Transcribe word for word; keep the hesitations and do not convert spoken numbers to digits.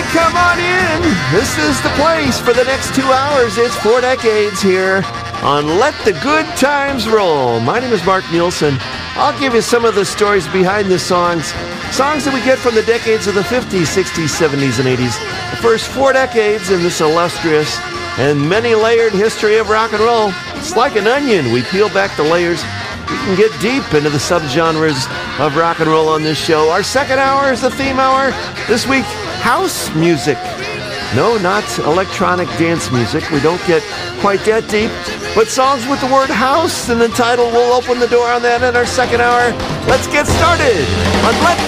come on in. This is the place for the next two hours. It's Four Decades here on Let the Good Times Roll. My name is Mark Nielsen. I'll give you some of the stories behind the songs. Songs that we get from the decades of the fifties, sixties, seventies, and eighties. The first four decades in this illustrious and many-layered history of rock and roll. It's like an onion. We peel back the layers. We can get deep into the subgenres of rock and roll on this show. Our second hour is the theme hour. This week, house music. No, not electronic dance music. We don't get quite that deep. But songs with the word house in the title will open the door on that in our second hour. Let's get started on Let